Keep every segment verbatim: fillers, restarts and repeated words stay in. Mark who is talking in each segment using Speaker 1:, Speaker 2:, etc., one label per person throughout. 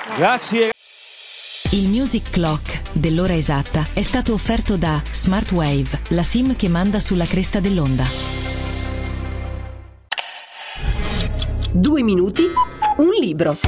Speaker 1: Grazie.
Speaker 2: Il Music Clock dell'ora esatta è stato offerto da Smartwave, la SIM che manda sulla cresta dell'onda.
Speaker 3: Due minuti, un libro.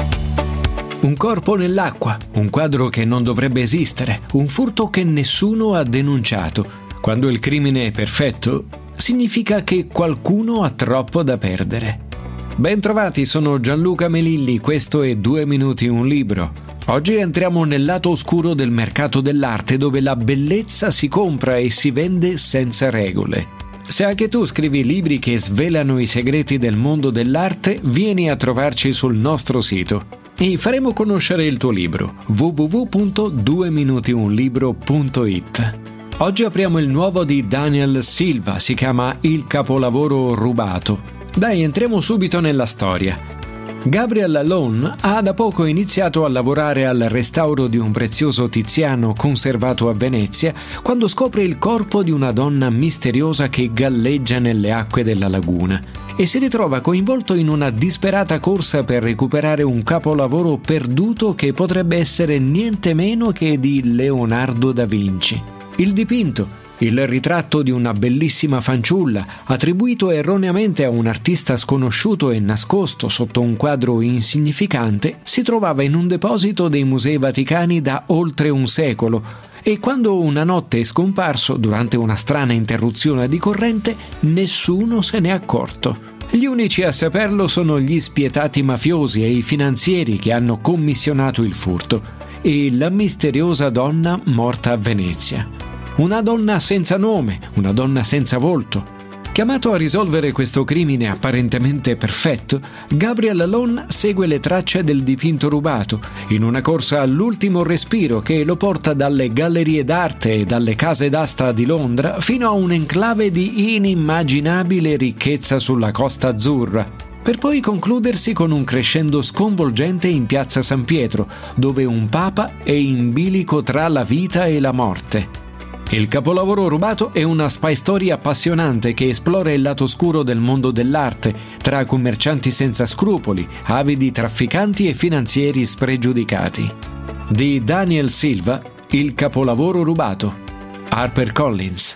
Speaker 4: Un corpo nell'acqua, un quadro che non dovrebbe esistere, un furto che nessuno ha denunciato. Quando il crimine è perfetto, significa che qualcuno ha troppo da perdere. Bentrovati, sono Gianluca Melilli, questo è Due minuti, un libro. Oggi entriamo nel lato oscuro del mercato dell'arte, dove la bellezza si compra e si vende senza regole. Se anche tu scrivi libri che svelano i segreti del mondo dell'arte, vieni a trovarci sul nostro sito e faremo conoscere il tuo libro w w w punto due minuti un libro punto i t. Oggi apriamo il nuovo di Daniel Silva, si chiama Il capolavoro rubato. Dai, entriamo subito nella storia. Gabriel Lalonde ha da poco iniziato a lavorare al restauro di un prezioso Tiziano conservato a Venezia quando scopre il corpo di una donna misteriosa che galleggia nelle acque della laguna e si ritrova coinvolto in una disperata corsa per recuperare un capolavoro perduto che potrebbe essere niente meno che di Leonardo da Vinci. Il dipinto, il ritratto di una bellissima fanciulla, attribuito erroneamente a un artista sconosciuto e nascosto sotto un quadro insignificante, si trovava in un deposito dei Musei Vaticani da oltre un secolo e quando una notte è scomparso durante una strana interruzione di corrente, nessuno se n'è accorto. Gli unici a saperlo sono gli spietati mafiosi e i finanzieri che hanno commissionato il furto e la misteriosa donna morta a Venezia. Una donna senza nome, una donna senza volto. Chiamato a risolvere questo crimine apparentemente perfetto, Gabriel Lalonde segue le tracce del dipinto rubato, in una corsa all'ultimo respiro che lo porta dalle gallerie d'arte e dalle case d'asta di Londra fino a un enclave di inimmaginabile ricchezza sulla Costa Azzurra, per poi concludersi con un crescendo sconvolgente in piazza San Pietro, dove un papa è in bilico tra la vita e la morte. Il capolavoro rubato è una spy story appassionante che esplora il lato oscuro del mondo dell'arte, tra commercianti senza scrupoli, avidi trafficanti e finanzieri spregiudicati. Di Daniel Silva, Il capolavoro rubato. HarperCollins.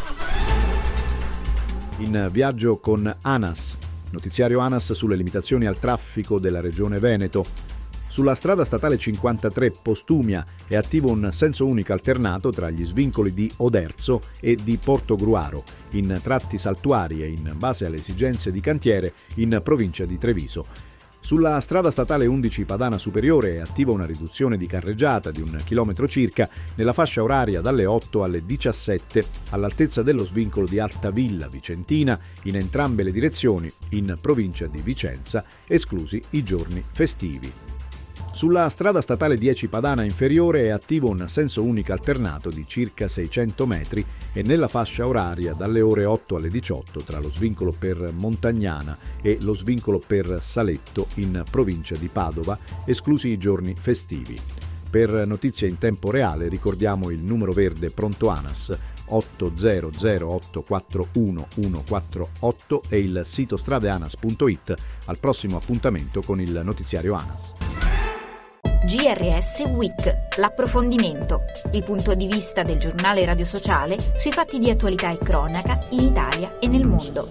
Speaker 5: In viaggio con ANAS, notiziario ANAS sulle limitazioni al traffico della regione Veneto. Sulla strada statale cinquantatré Postumia è attivo un senso unico alternato tra gli svincoli di Oderzo e di Portogruaro, in tratti saltuari e in base alle esigenze di cantiere in provincia di Treviso. Sulla strada statale undici Padana Superiore è attiva una riduzione di carreggiata di un chilometro circa nella fascia oraria dalle otto alle diciassette all'altezza dello svincolo di Altavilla Vicentina in entrambe le direzioni in provincia di Vicenza, esclusi i giorni festivi. Sulla strada statale dieci Padana Inferiore è attivo un senso unico alternato di circa seicento metri e nella fascia oraria dalle ore otto alle diciotto tra lo svincolo per Montagnana e lo svincolo per Saletto in provincia di Padova, esclusi i giorni festivi. Per notizie in tempo reale ricordiamo il numero verde pronto ANAS otto zero zero otto quattro uno uno quattro otto e il sito stradeanas punto i t. Al prossimo appuntamento con il notiziario ANAS.
Speaker 6: G R S Week, l'approfondimento, il punto di vista del giornale radio sociale sui fatti di attualità e cronaca in Italia e nel mondo.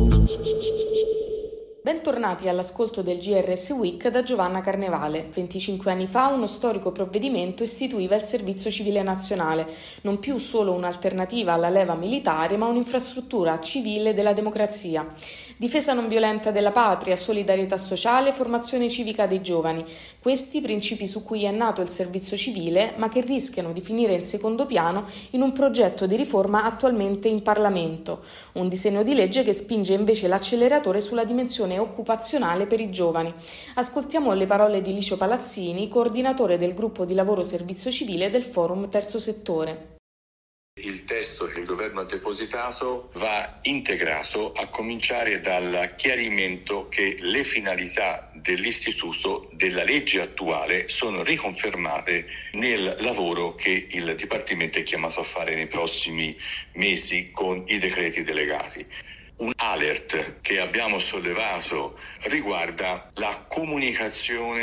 Speaker 7: Bentornati all'ascolto del G R S Week da Giovanna Carnevale. venticinque anni fa uno storico provvedimento istituiva il Servizio Civile Nazionale, non più solo un'alternativa alla leva militare, ma un'infrastruttura civile della democrazia. Difesa non violenta della patria, solidarietà sociale, formazione civica dei giovani. Questi principi su cui è nato il servizio civile, ma che rischiano di finire in secondo piano in un progetto di riforma attualmente in Parlamento. Un disegno di legge che spinge invece l'acceleratore sulla dimensione occupazionale per i giovani. Ascoltiamo le parole di Licio Palazzini, coordinatore del gruppo di lavoro servizio civile del Forum Terzo Settore.
Speaker 8: Il testo che il governo ha depositato va integrato a cominciare dal chiarimento che le finalità dell'istituto, della legge attuale, sono riconfermate nel lavoro che il Dipartimento è chiamato a fare nei prossimi mesi con i decreti delegati. Un alert che abbiamo sollevato riguarda la comunicazione che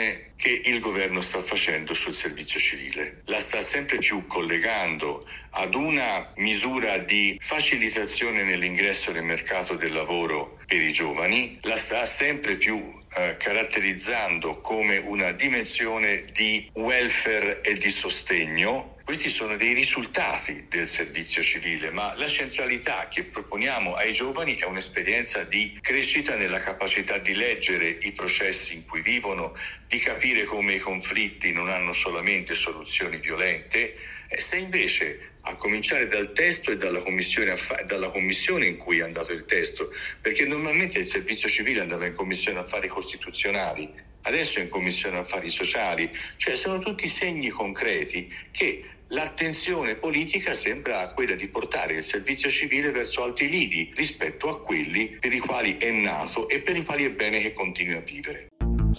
Speaker 8: che il governo sta facendo sul servizio civile. La sta sempre più collegando ad una misura di facilitazione nell'ingresso nel mercato del lavoro per i giovani, la sta sempre più eh, caratterizzando come una dimensione di welfare e di sostegno. Questi sono dei risultati del servizio civile, ma la centralità che proponiamo ai giovani è un'esperienza di crescita nella capacità di leggere i processi in cui vivono, di capire come i conflitti non hanno solamente soluzioni violente. E se invece, a cominciare dal testo e dalla commissione, affa- dalla commissione in cui è andato il testo, perché normalmente il servizio civile andava in commissione affari costituzionali, adesso è in commissione affari sociali, cioè sono tutti segni concreti che l'attenzione politica sembra quella di portare il servizio civile verso alti lidi rispetto a quelli per i quali è nato e per i quali è bene che continui a vivere.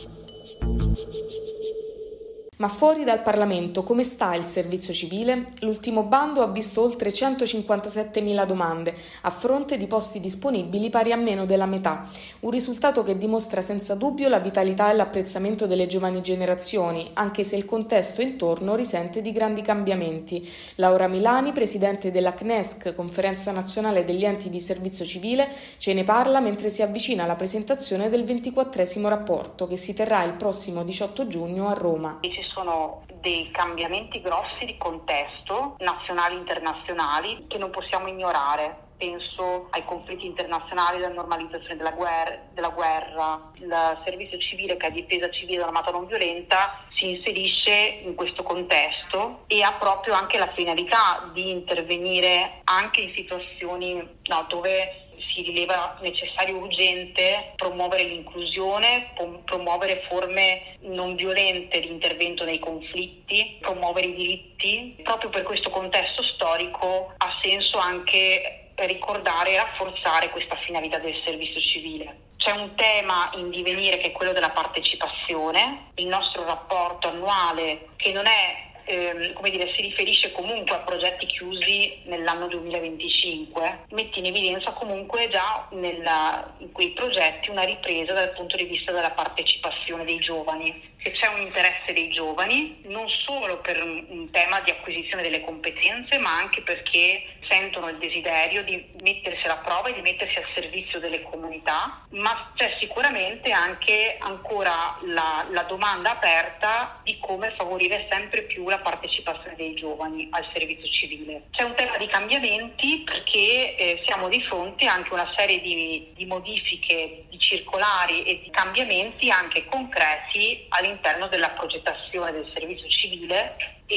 Speaker 7: Ma fuori dal Parlamento come sta il servizio civile? L'ultimo bando ha visto oltre centocinquantasettemila domande, a fronte di posti disponibili pari a meno della metà. Un risultato che dimostra senza dubbio la vitalità e l'apprezzamento delle giovani generazioni, anche se il contesto intorno risente di grandi cambiamenti. Laura Milani, presidente della C N E S C, Conferenza Nazionale degli Enti di Servizio Civile, ce ne parla mentre si avvicina alla presentazione del ventiquattresimo rapporto che si terrà il prossimo diciotto giugno a Roma.
Speaker 1: Sono dei cambiamenti grossi di contesto nazionali e internazionali che non possiamo ignorare. Penso ai conflitti internazionali, alla normalizzazione della guerra, della guerra. Il servizio civile, che è difesa civile dall'armata non violenta, si inserisce in questo contesto e ha proprio anche la finalità di intervenire anche in situazioni no, dove si rileva necessario e urgente promuovere l'inclusione, promuovere forme non violente di intervento nei conflitti, promuovere i diritti. Proprio per questo contesto storico ha senso anche ricordare e rafforzare questa finalità del servizio civile. C'è un tema in divenire che è quello della partecipazione. Il nostro rapporto annuale, che non è Eh, come dire, si riferisce comunque a progetti chiusi nell'anno duemilaventicinque, mette in evidenza comunque già nella, in quei progetti una ripresa dal punto di vista della partecipazione dei giovani, che c'è un interesse dei giovani non solo per un tema di acquisizione delle competenze, ma anche perché sentono il desiderio di mettersi alla prova e di mettersi al servizio delle comunità, ma c'è sicuramente anche ancora la, la domanda aperta di come favorire sempre più la partecipazione dei giovani al servizio civile. C'è un tema di cambiamenti perché eh, siamo di fronte anche a una serie di, di modifiche, di circolari e di cambiamenti anche concreti all'interno della progettazione del servizio civile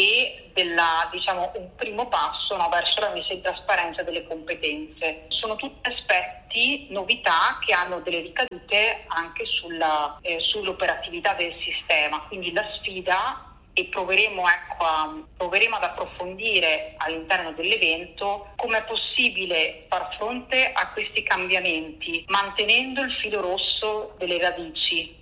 Speaker 1: e della, diciamo, un primo passo no, verso la messa in trasparenza delle competenze. Sono tutti aspetti, novità che hanno delle ricadute anche sulla, eh, sull'operatività del sistema, quindi la sfida, e proveremo, ecco, a, proveremo ad approfondire all'interno dell'evento come è possibile far fronte a questi cambiamenti, mantenendo il filo rosso delle radici.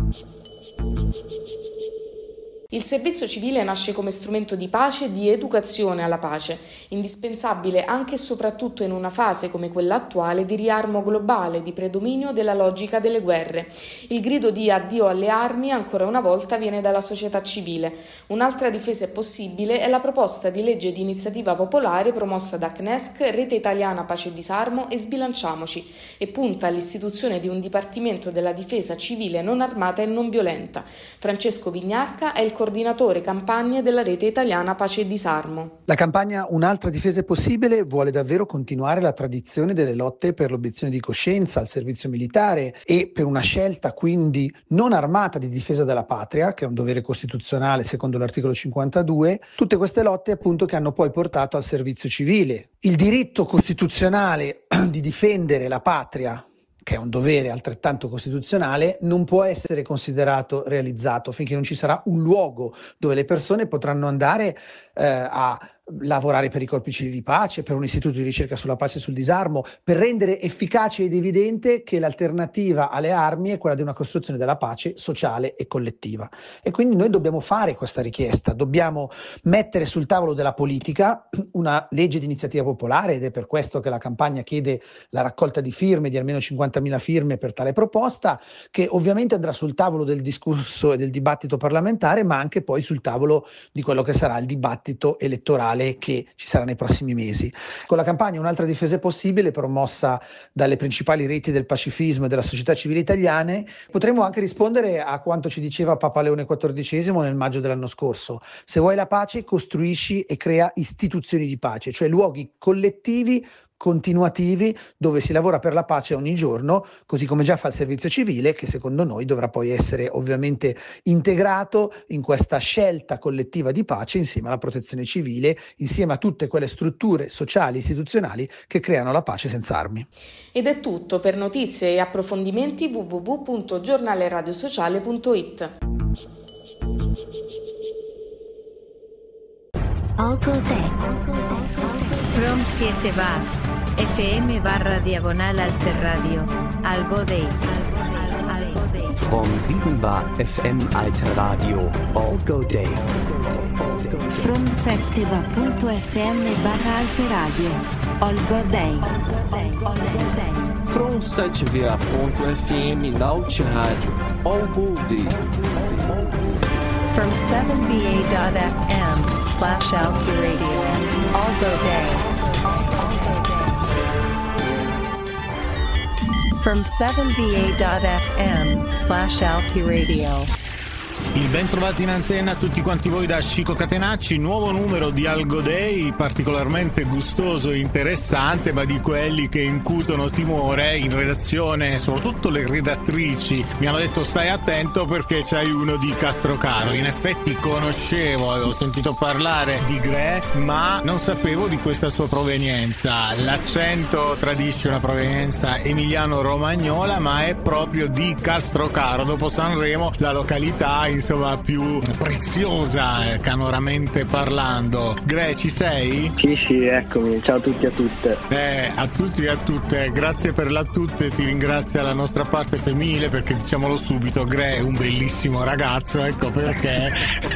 Speaker 7: Il servizio civile nasce come strumento di pace e di educazione alla pace, indispensabile anche e soprattutto in una fase come quella attuale di riarmo globale, di predominio della logica delle guerre. Il grido di addio alle armi ancora una volta viene dalla società civile. Un'altra difesa possibile è la proposta di legge di iniziativa popolare promossa da C N E S C, Rete Italiana Pace e Disarmo e Sbilanciamoci, e punta all'istituzione di un Dipartimento della Difesa Civile non armata e non violenta. Francesco Vignarca è il coordinatore campagne della Rete Italiana Pace e Disarmo.
Speaker 9: La campagna Un'altra difesa è possibile vuole davvero continuare la tradizione delle lotte per l'obiezione di coscienza al servizio militare e per una scelta quindi non armata di difesa della patria, che è un dovere costituzionale secondo l'articolo cinquantadue, tutte queste lotte appunto che hanno poi portato al servizio civile. Il diritto costituzionale di difendere la patria, che è un dovere altrettanto costituzionale, non può essere considerato realizzato finché non ci sarà un luogo dove le persone potranno andare eh, a lavorare per i corpi civili di pace, per un istituto di ricerca sulla pace e sul disarmo, per rendere efficace ed evidente che l'alternativa alle armi è quella di una costruzione della pace sociale e collettiva. E quindi noi dobbiamo fare questa richiesta, dobbiamo mettere sul tavolo della politica una legge di iniziativa popolare, ed è per questo che la campagna chiede la raccolta di firme, di almeno cinquantamila firme per tale proposta, che ovviamente andrà sul tavolo del discorso e del dibattito parlamentare, ma anche poi sul tavolo di quello che sarà il dibattito elettorale che ci sarà nei prossimi mesi. Con la campagna Un'altra difesa è possibile, promossa dalle principali reti del pacifismo e della società civile italiane, potremo anche rispondere a quanto ci diceva Papa Leone quattordicesimo nel maggio dell'anno scorso: se vuoi la pace, costruisci e crea istituzioni di pace, cioè luoghi collettivi continuativi dove si lavora per la pace ogni giorno, così come già fa il servizio civile, che secondo noi dovrà poi essere ovviamente integrato in questa scelta collettiva di pace insieme alla protezione civile, insieme a tutte quelle strutture sociali e istituzionali che creano la pace senza armi.
Speaker 7: Ed è tutto. Per notizie e approfondimenti w w w punto giornale radio sociale punto i t.
Speaker 10: Algo Day. From siete bar. F M barra diagonal alter radio. Algo Day.
Speaker 11: From sieben bar F M alter radio. Algo Day.
Speaker 10: From sette bar punto F M barra alter radio. Algo Day.
Speaker 12: From sete bar punto F M Naut Radio. Algo Day.
Speaker 13: From seven b a dot f m slash Alti Radio. Algo Day. From seven b a dot f m slash Alti Radio.
Speaker 14: Il ben trovati in antenna a tutti quanti voi da Chico Catenacci, nuovo numero di Algo Day, particolarmente gustoso e interessante, ma di quelli che incutono timore in redazione. Soprattutto le redattrici mi hanno detto stai attento perché c'hai uno di Castrocaro. In effetti conoscevo, avevo sentito parlare di Gre, ma non sapevo di questa sua provenienza. L'accento tradisce una provenienza emiliano-romagnola, ma è proprio di Castrocaro, dopo Sanremo la località insomma più preziosa canoramente parlando. Gre, ci sei?
Speaker 15: Sì, sì, eccomi. Ciao a tutti e a tutte.
Speaker 14: Eh, a tutti e a tutte. Grazie per la tutte, ti ringrazia la nostra parte femminile, perché diciamolo subito, Gre è un bellissimo ragazzo, ecco perché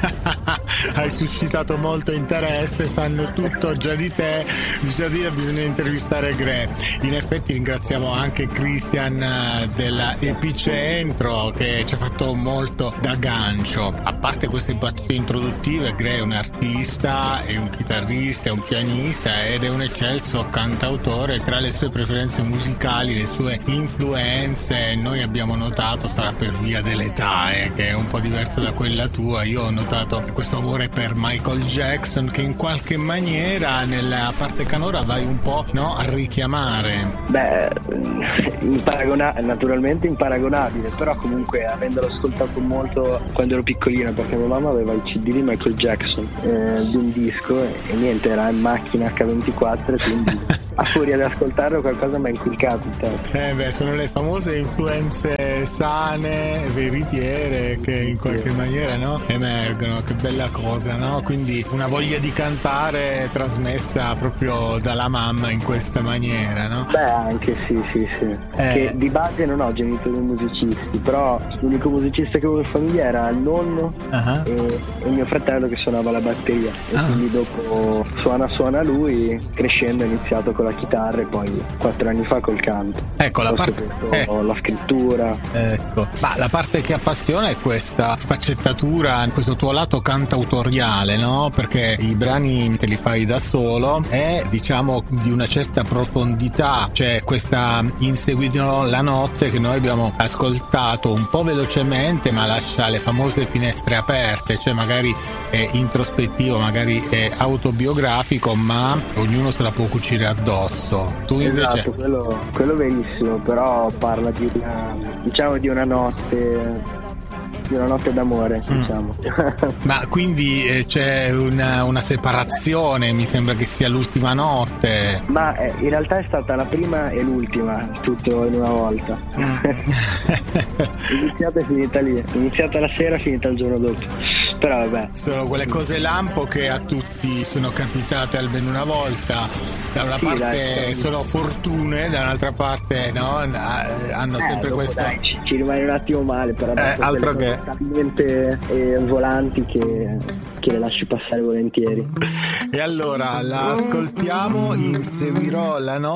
Speaker 14: hai suscitato molto interesse, sanno tutto già di te, già di te, bisogna intervistare Gre. In effetti ringraziamo anche Christian della Epicentro che ci ha fatto molto da gancio. A parte queste battute introduttive, Gre è un artista, è un chitarrista, è un pianista ed è un eccelso cantautore. Tra le sue preferenze musicali, le sue influenze, noi abbiamo notato, sarà per via dell'età, eh, che è un po' diversa da quella tua, io ho notato questo amore per Michael Jackson che in qualche maniera nella parte canora vai un po', no, a richiamare.
Speaker 15: Beh, imparagona- naturalmente imparagonabile, però comunque avendolo ascoltato molto quando ero piccolino, perché mia mamma aveva il C D di Michael Jackson, eh, di un disco, e, e niente, era in macchina acca ventiquattro, quindi a furia di ascoltarlo qualcosa mi ha inculcato in testa.
Speaker 14: Eh beh, sono le famose influenze sane, veritiere, che in qualche maniera, no, emergono. Che bella cosa, no? Quindi una voglia di cantare trasmessa proprio dalla mamma in questa maniera, no?
Speaker 15: Beh, anche sì, sì, sì. Eh. Che di base non ho genitori musicisti, però l'unico musicista che avevo in famiglia era il nonno uh-huh. e, e mio fratello che suonava la batteria. E uh-huh. quindi dopo suona suona lui, crescendo ha iniziato con la chitarra e poi quattro anni fa col canto.
Speaker 14: Ecco la parte
Speaker 15: eh. la scrittura.
Speaker 14: Ecco, ma la parte che appassiona è questa sfaccettatura, questo tuo lato cantautoriale, no? Perché i brani te li fai da solo e diciamo di una certa profondità. C'è questa Inseguino la notte che noi abbiamo ascoltato un po' velocemente, ma lascia le famose finestre aperte, cioè magari è introspettivo, magari è autobiografico, ma ognuno se la può cucire addosso. Tu invece...
Speaker 15: Esatto, quello, quello verissimo, però parla di una, diciamo di una notte di una notte d'amore, mm. diciamo.
Speaker 14: Ma quindi eh, c'è una, una separazione, mi sembra che sia l'ultima notte.
Speaker 15: Ma eh, in realtà è stata la prima e l'ultima, tutto in una volta. Mm. Iniziata e finita lì, iniziata la sera, finita il giorno dopo. Però vabbè.
Speaker 14: Sono quelle cose lampo che a tutti sono capitate almeno una volta. Da una
Speaker 15: Sì,
Speaker 14: parte
Speaker 15: dai,
Speaker 14: sono fortune, da un'altra parte no, hanno
Speaker 15: Eh,
Speaker 14: sempre
Speaker 15: dopo,
Speaker 14: questo.
Speaker 15: dai, ci, ci rimane un attimo male, però
Speaker 14: Eh,
Speaker 15: dopo
Speaker 14: altro
Speaker 15: quelle
Speaker 14: che.
Speaker 15: cose talmente eh, volanti che, che le lasci passare volentieri.
Speaker 14: E allora la ascoltiamo, inseguirò la nostra